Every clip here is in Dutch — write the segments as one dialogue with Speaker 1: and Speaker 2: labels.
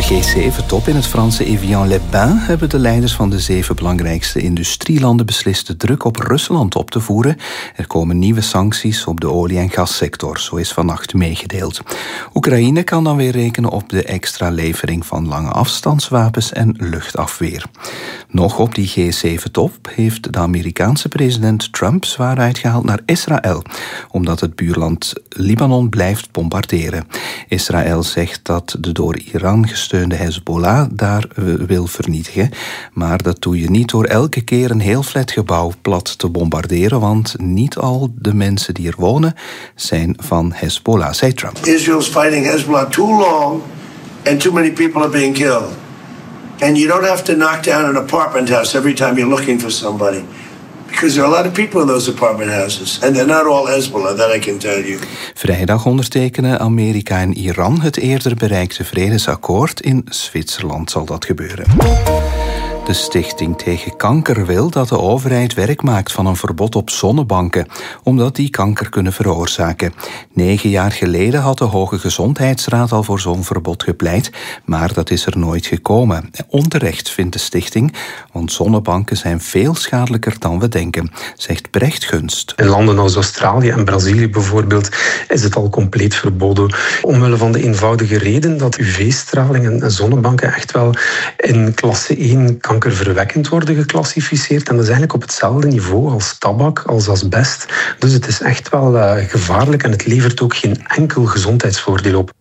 Speaker 1: G7-top in het Franse Évian-les-Bains hebben de leiders van de 7 belangrijkste industrielanden beslist de druk op Rusland op te voeren. Er komen nieuwe sancties op de olie- en gassector, zo is vannacht meegedeeld. Oekraïne kan dan weer rekenen op de extra levering van lange afstandswapens en luchtafweer. Nog op die G7-top heeft de Amerikaanse president Trump zwaar uitgehaald naar Israël, omdat het buurland Libanon blijft bombarderen. Israël zegt dat de door Iran gesteunde Hezbollah daar wil vernietigen. Maar dat doe je niet door elke keer een heel flatgebouw plat te bombarderen, want niet al de mensen die er wonen zijn van Hezbollah, zei Trump.
Speaker 2: Israel's fighting Hezbollah too long and too many people are being killed. And you don't have to knock down an apartment house every time you're looking for somebody. Because there are a lot of people in those apartment houses. And they're not all Hezbollah, that I can tell you.
Speaker 1: Vrijdag ondertekenen Amerika en Iran het eerder bereikte vredesakkoord. In Zwitserland zal dat gebeuren. De Stichting tegen Kanker wil dat de overheid werk maakt van een verbod op zonnebanken, omdat die kanker kunnen veroorzaken. 9 jaar geleden had de Hoge Gezondheidsraad al voor zo'n verbod gepleit, maar dat is er nooit gekomen. Onterecht, vindt de stichting, want zonnebanken zijn veel schadelijker dan we denken, zegt Brecht Gunst.
Speaker 3: In landen als Australië en Brazilië bijvoorbeeld is het al compleet verboden. Omwille van de eenvoudige reden dat UV-straling en zonnebanken echt wel in klasse 1 kankerverwekkend worden geclassificeerd. En dat is eigenlijk op hetzelfde niveau als tabak, als asbest. Dus het is echt wel gevaarlijk en het levert ook geen enkel gezondheidsvoordeel op.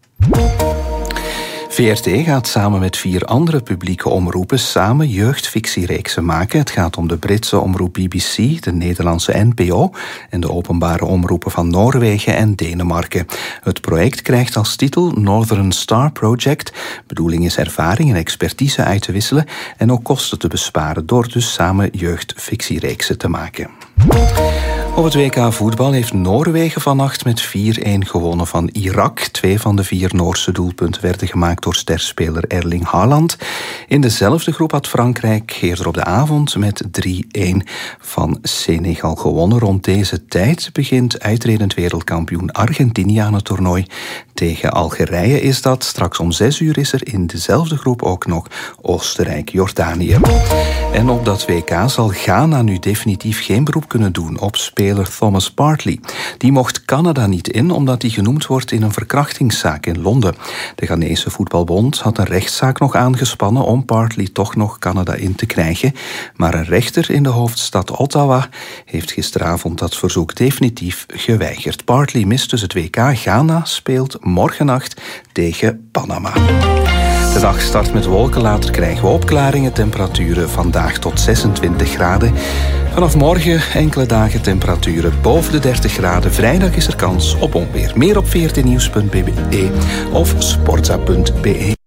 Speaker 1: VRT gaat samen met 4 andere publieke omroepen samen jeugdfictiereeksen maken. Het gaat om de Britse omroep BBC, de Nederlandse NPO en de openbare omroepen van Noorwegen en Denemarken. Het project krijgt als titel Northern Star Project. Bedoeling is ervaring en expertise uit te wisselen en ook kosten te besparen door dus samen jeugdfictiereeksen te maken. Op het WK voetbal heeft Noorwegen vannacht met 4-1 gewonnen van Irak. 2 van de 4 Noorse doelpunten werden gemaakt door sterspeler Erling Haaland. In dezelfde groep had Frankrijk eerder op de avond met 3-1 van Senegal gewonnen. Rond deze tijd begint uitredend wereldkampioen Argentinië aan het toernooi. Tegen Algerije is dat. Straks om 6 uur is er in dezelfde groep ook nog Oostenrijk-Jordanië. En op dat WK zal Ghana nu definitief geen beroep kunnen doen op speler Thomas Partey. Die mocht Canada niet in, omdat hij genoemd wordt in een verkrachtingszaak in Londen. De Ghanese voetbalbond had een rechtszaak nog aangespannen om Partey toch nog Canada in te krijgen. Maar een rechter in de hoofdstad Ottawa heeft gisteravond dat verzoek definitief geweigerd. Partey mist dus het WK. Ghana speelt morgennacht tegen Panama. De dag start met wolken, later krijgen we opklaringen. Temperaturen vandaag tot 26 graden. Vanaf morgen enkele dagen temperaturen boven de 30 graden. Vrijdag is er kans op onweer. Meer op vrtnieuws.be of sportza.be.